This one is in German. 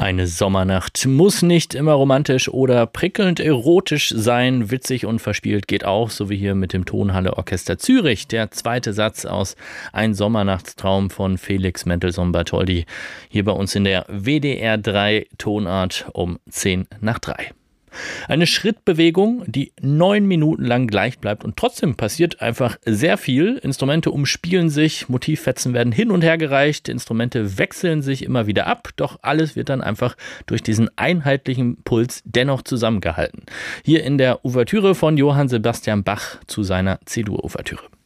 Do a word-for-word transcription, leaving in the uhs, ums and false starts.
Eine Sommernacht muss nicht immer romantisch oder prickelnd erotisch sein. Witzig und verspielt geht auch, so wie hier mit dem Tonhalle Orchester Zürich. Der zweite Satz aus Ein Sommernachtstraum von Felix Mendelssohn-Bartholdy. Hier bei uns in der W D R drei Tonart um zehn nach drei. Eine Schrittbewegung, die neun Minuten lang gleich bleibt und trotzdem passiert einfach sehr viel. Instrumente umspielen sich, Motivfetzen werden hin und her gereicht, Instrumente wechseln sich immer wieder ab, doch alles wird dann einfach durch diesen einheitlichen Puls dennoch zusammengehalten. Hier in der Ouvertüre von Johann Sebastian Bach zu seiner C-Dur-Ouvertüre.